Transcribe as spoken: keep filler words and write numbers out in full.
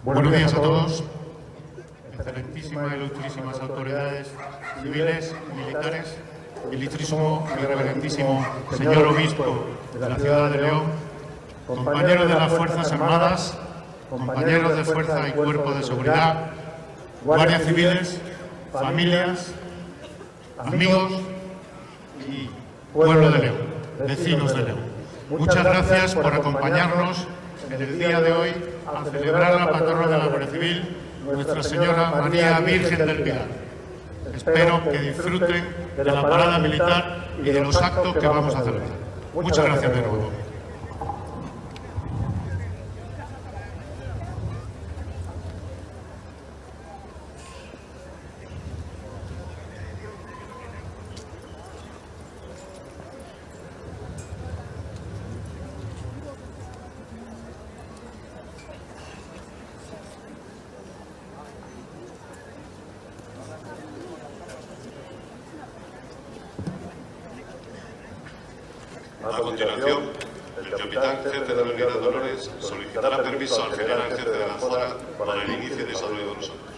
Buenos días a todos, excelentísimas y ilustrísimas autoridades civiles, militares, ilustrísimo y reverentísimo señor obispo de la ciudad de León, compañeros de las Fuerzas Armadas, compañeros de Fuerza y Cuerpo de Seguridad, guardias civiles, familias, amigos y pueblo de León, vecinos de León. Muchas gracias por acompañarnos en el día de hoy a celebrar la patrona de la Guardia Civil, Nuestra Señora María Virgen del Pilar. Espero que disfruten de la parada militar y de los actos que vamos a celebrar. Muchas gracias de nuevo. A continuación, el capitán jefe de la Unidad de Dolores solicitará permiso al general jefe de la zona para el inicio de saludo de nosotros.